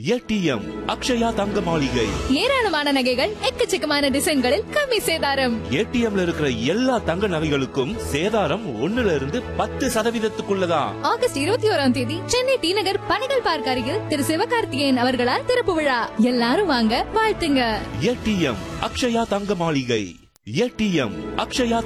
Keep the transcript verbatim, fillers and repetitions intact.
ATM Akshaya தங்க மாளிகை. ஏராளமான நகைகள் எக்கச்சக்கமான டிசைன்களில் கம்மி சேதாரம். ஏடிஎம்ல இருக்கிற எல்லா தங்க நகைகளுக்கும் சேதாரம் ஒண்ணுல இருந்து பத்து சதவீதத்துக்குள்ளதான். ஆகஸ்ட் இருபத்தி ஓராம் தேதி சென்னை டி நகர் பணிகள் பார்க் அருகில் திரு சிவகார்த்திகேயன் அவர்களால் திறப்பு விழா. எல்லாரும் வாங்க, வாழ்த்துங்க. ஏடிஎம் அக்ஷயா தங்க மாளிகை. ஏடிஎம் அக்ஷயா